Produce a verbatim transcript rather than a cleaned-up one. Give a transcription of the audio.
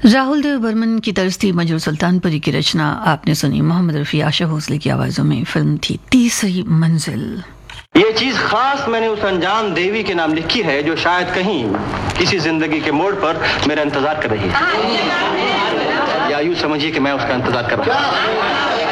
राहुल देव बर्मन की तर्ज थी मंजूर सुल्तानपुरी की रचना आपने सुनी मोहम्मद रफी आशा भोसले की आवाजों में। फिल्म थी तीसरी मंजिल। ये चीज खास मैंने उस अनजान देवी के नाम लिखी है जो शायद कहीं किसी जिंदगी के मोड़ पर मेरा इंतजार कर रही है, या यूं समझिए कि मैं उसका इंतजार कर रहा हूं।